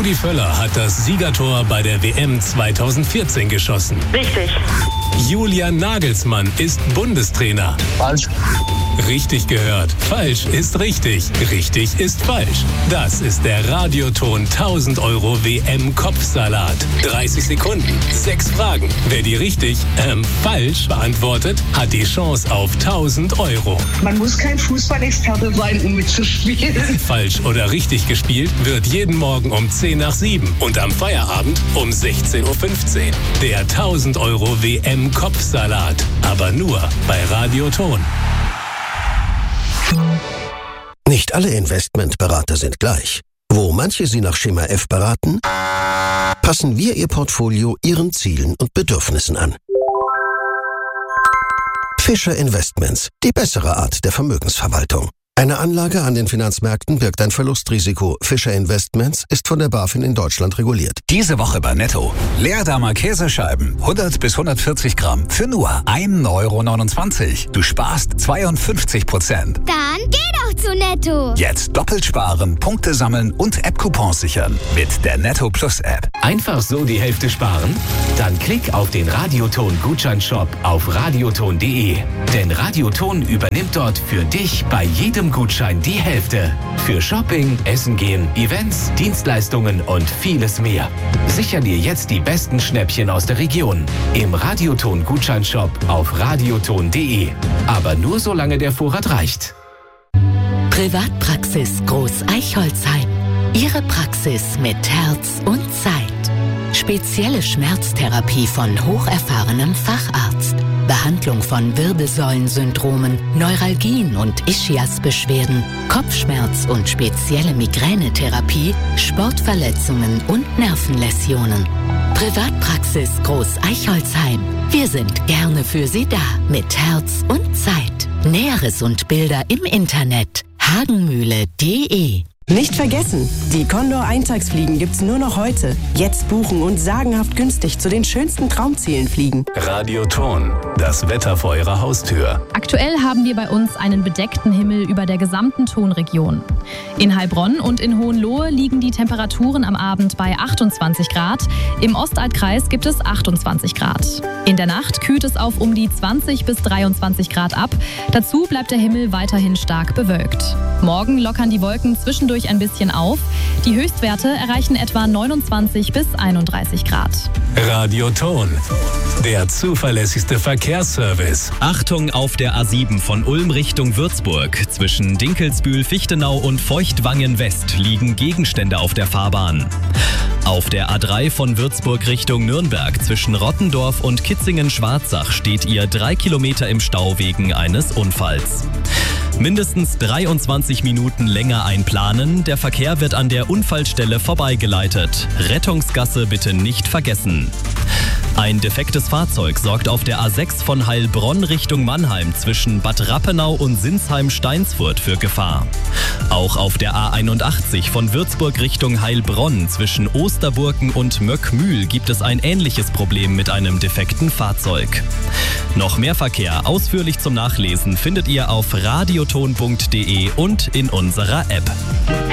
Rudi Völler hat das Siegertor bei der WM 2014 geschossen. Richtig. Julian Nagelsmann ist Bundestrainer. Falsch. Richtig gehört. Falsch ist richtig. Richtig ist falsch. Das ist der Radioton 1000 € WM-Kopfsalat. 30 Sekunden, 6 Fragen. Wer die richtig, falsch beantwortet, hat die Chance auf 1000 €. Man muss kein Fußballexperte sein, um mitzuspielen. Falsch oder richtig gespielt wird jeden Morgen um 10 nach 7 und am Feierabend um 16:15 Uhr. Der 1000 € WM-Kopfsalat. Aber nur bei Radioton. Nicht alle Investmentberater sind gleich. Wo manche Sie nach Schema F beraten, passen wir Ihr Portfolio Ihren Zielen und Bedürfnissen an. Fischer Investments, die bessere Art der Vermögensverwaltung. Eine Anlage an den Finanzmärkten birgt ein Verlustrisiko. Fischer Investments ist von der BaFin in Deutschland reguliert. Diese Woche bei Netto. Leerdammer Käsescheiben, 100 bis 140 Gramm, für nur 1,29 €. Du sparst 52%. Dann geh doch zu Netto. Jetzt doppelt sparen, Punkte sammeln und App-Coupons sichern. Mit der Netto Plus App. Einfach so die Hälfte sparen? Dann klick auf den Radioton-Gutscheinshop auf radioton.de. Denn Radioton übernimmt dort für dich bei jedem Gutschein die Hälfte. Für Shopping, Essen gehen, Events, Dienstleistungen und vieles mehr. Sicher dir jetzt die besten Schnäppchen aus der Region. Im Radioton-Gutscheinshop auf radioton.de. Aber nur solange der Vorrat reicht. Privatpraxis Groß Eichholzheim. Ihre Praxis mit Herz und Zeit. Spezielle Schmerztherapie von hocherfahrenem Facharzt. Behandlung von Wirbelsäulensyndromen, Neuralgien und Ischiasbeschwerden, Kopfschmerz und spezielle Migränetherapie, Sportverletzungen und Nervenläsionen. Privatpraxis Groß Eichholzheim. Wir sind gerne für Sie da mit Herz und Zeit. Näheres und Bilder im Internet hagenmühle.de. Nicht vergessen, die Condor Eintagsfliegen gibt's nur noch heute. Jetzt buchen und sagenhaft günstig zu den schönsten Traumzielen fliegen. Radioton, das Wetter vor Ihrer Haustür. Aktuell haben wir bei uns einen bedeckten Himmel über der gesamten Tonregion. In Heilbronn und in Hohenlohe liegen die Temperaturen am Abend bei 28 Grad. Im Ostaltkreis gibt es 28 Grad. In der Nacht kühlt es auf um die 20 bis 23 Grad ab. Dazu bleibt der Himmel weiterhin stark bewölkt. Morgen lockern die Wolken zwischendurch ein bisschen auf. Die Höchstwerte erreichen etwa 29 bis 31 Grad. Radioton, der zuverlässigste Verkehrsservice. Achtung auf der A7 von Ulm Richtung Würzburg. Zwischen Dinkelsbühl, Fichtenau und Feuchtwangen West liegen Gegenstände auf der Fahrbahn. Auf der A3 von Würzburg Richtung Nürnberg zwischen Rottendorf und Kitzingen-Schwarzach steht ihr 3 Kilometer im Stau wegen eines Unfalls. Mindestens 23 Minuten länger einplanen. Der Verkehr wird an der Unfallstelle vorbeigeleitet. Rettungsgasse bitte nicht vergessen. Ein defektes Fahrzeug sorgt auf der A6 von Heilbronn Richtung Mannheim zwischen Bad Rappenau und Sinsheim-Steinsfurt für Gefahr. Auch auf der A81 von Würzburg Richtung Heilbronn zwischen Osterburken und Möckmühl gibt es ein ähnliches Problem mit einem defekten Fahrzeug. Noch mehr Verkehr ausführlich zum Nachlesen findet ihr auf radioton.de und in unserer App.